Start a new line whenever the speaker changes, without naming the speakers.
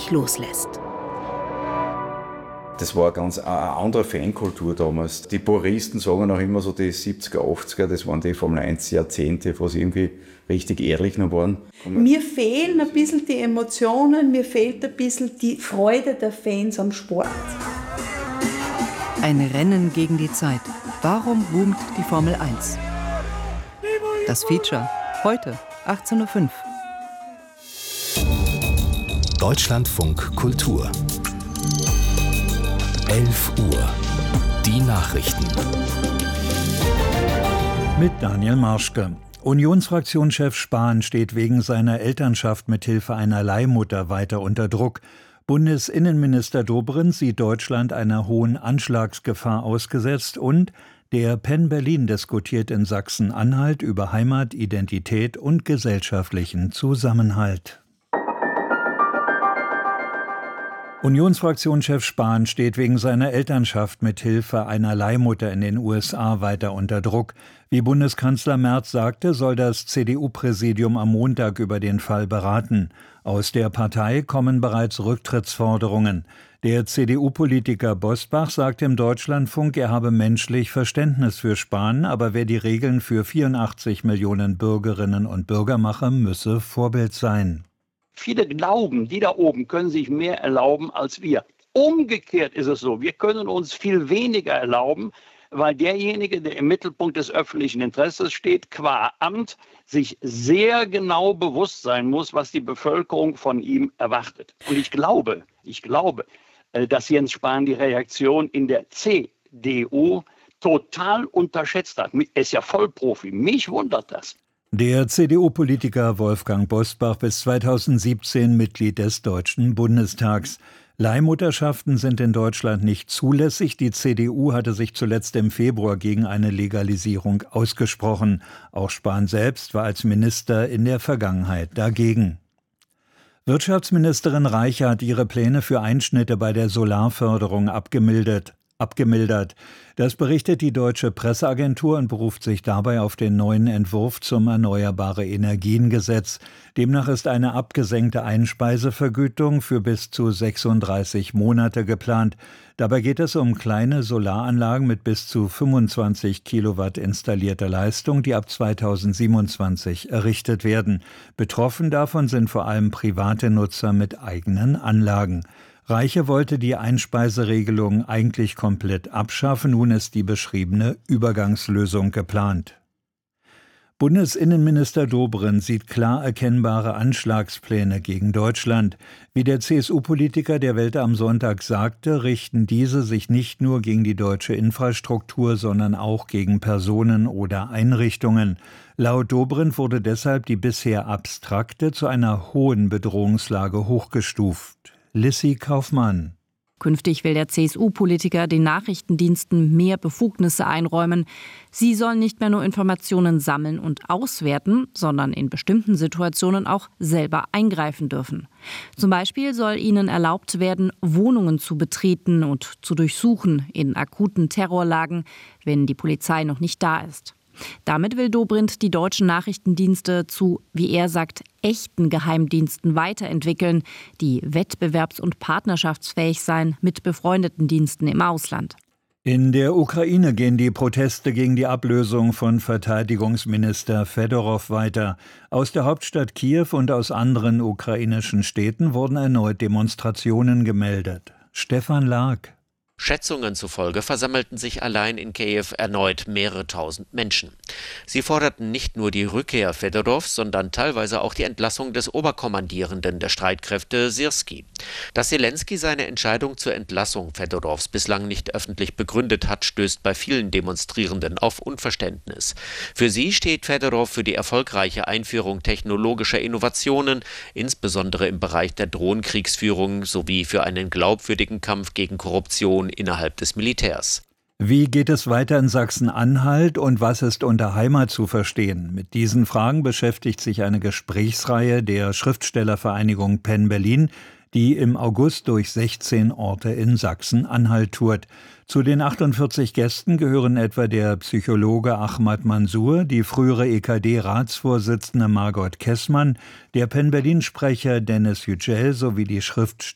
endlich loslässt.
Das war eine ganz andere Fankultur damals. Die Puristen sagen auch immer so, die 70er, 80er, das waren die Formel 1 Jahrzehnte, wo sie irgendwie richtig ehrlich noch waren.
Mir fehlen ein bisschen die Emotionen, mir fehlt ein bisschen die Freude der Fans am Sport.
Ein Rennen gegen die Zeit. Warum boomt die Formel 1? Das Feature. Heute, 18:05 Uhr.
Deutschlandfunk Kultur. 11 Uhr. Die Nachrichten.
Mit Daniel Marschke. Unionsfraktionschef Spahn steht wegen seiner Elternschaft mit Hilfe einer Leihmutter weiter unter Druck. Bundesinnenminister Dobrindt sieht Deutschland einer hohen Anschlagsgefahr ausgesetzt und der Penn Berlin diskutiert in Sachsen-Anhalt über Heimat, Identität und gesellschaftlichen Zusammenhalt. Unionsfraktionschef Spahn steht wegen seiner Elternschaft mit Hilfe einer Leihmutter in den USA weiter unter Druck. Wie Bundeskanzler Merz sagte, soll das CDU-Präsidium am Montag über den Fall beraten. Aus der Partei kommen bereits Rücktrittsforderungen. Der CDU-Politiker Bosbach sagte im Deutschlandfunk, er habe menschlich Verständnis für Spahn, aber wer die Regeln für 84 Millionen Bürgerinnen und Bürger mache, müsse Vorbild sein.
Viele glauben, die da oben können sich mehr erlauben als wir. Umgekehrt ist es so, wir können uns viel weniger erlauben, weil derjenige, der im Mittelpunkt des öffentlichen Interesses steht, qua Amt, sich sehr genau bewusst sein muss, was die Bevölkerung von ihm erwartet. Und ich glaube, dass Jens Spahn die Reaktion in der CDU total unterschätzt hat. Er ist ja Vollprofi. Mich wundert das.
Der CDU-Politiker Wolfgang Bosbach, bis 2017 Mitglied des Deutschen Bundestags. Leihmutterschaften sind in Deutschland nicht zulässig. Die CDU hatte sich zuletzt im Februar gegen eine Legalisierung ausgesprochen. Auch Spahn selbst war als Minister in der Vergangenheit dagegen. Wirtschaftsministerin Reiche hat ihre Pläne für Einschnitte bei der Solarförderung abgemildert. Das berichtet die Deutsche Presseagentur und beruft sich dabei auf den neuen Entwurf zum Erneuerbare-Energien-Gesetz. Demnach ist eine abgesenkte Einspeisevergütung für bis zu 36 Monate geplant. Dabei geht es um kleine Solaranlagen mit bis zu 25 Kilowatt installierter Leistung, die ab 2027 errichtet werden. Betroffen davon sind vor allem private Nutzer mit eigenen Anlagen. Reiche wollte die Einspeiseregelung eigentlich komplett abschaffen, nun ist die beschriebene Übergangslösung geplant. Bundesinnenminister Dobrindt sieht klar erkennbare Anschlagspläne gegen Deutschland. Wie der CSU-Politiker der Welt am Sonntag sagte, richten diese sich nicht nur gegen die deutsche Infrastruktur, sondern auch gegen Personen oder Einrichtungen. Laut Dobrindt wurde deshalb die bisher abstrakte zu einer hohen Bedrohungslage hochgestuft. Lissy Kaufmann.
Künftig will der CSU-Politiker den Nachrichtendiensten mehr Befugnisse einräumen. Sie sollen nicht mehr nur Informationen sammeln und auswerten, sondern in bestimmten Situationen auch selber eingreifen dürfen. Zum Beispiel soll ihnen erlaubt werden, Wohnungen zu betreten und zu durchsuchen in akuten Terrorlagen, wenn die Polizei noch nicht da ist. Damit will Dobrindt die deutschen Nachrichtendienste zu, wie er sagt, echten Geheimdiensten weiterentwickeln, die wettbewerbs- und partnerschaftsfähig seien mit befreundeten Diensten im Ausland.
In der Ukraine gehen die Proteste gegen die Ablösung von Verteidigungsminister Fedorow weiter. Aus der Hauptstadt Kiew und aus anderen ukrainischen Städten wurden erneut Demonstrationen gemeldet. Stefan Lag.
Schätzungen zufolge versammelten sich allein in Kiew erneut mehrere tausend Menschen. Sie forderten nicht nur die Rückkehr Fedorows, sondern teilweise auch die Entlassung des Oberkommandierenden der Streitkräfte Syrski. Dass Selenskyj seine Entscheidung zur Entlassung Fedorows bislang nicht öffentlich begründet hat, stößt bei vielen Demonstrierenden auf Unverständnis. Für sie steht Fedorow für die erfolgreiche Einführung technologischer Innovationen, insbesondere im Bereich der Drohnenkriegsführung sowie für einen glaubwürdigen Kampf gegen Korruption innerhalb des Militärs.
Wie geht es weiter in Sachsen-Anhalt und was ist unter Heimat zu verstehen? Mit diesen Fragen beschäftigt sich eine Gesprächsreihe der Schriftstellervereinigung Penn Berlin, die im August durch 16 Orte in Sachsen-Anhalt tourt. Zu den 48 Gästen gehören etwa der Psychologe Ahmad Mansour, die frühere EKD-Ratsvorsitzende Margot Kessmann, der Penn Berlin-Sprecher Dennis Yücel sowie die Schriftstellerin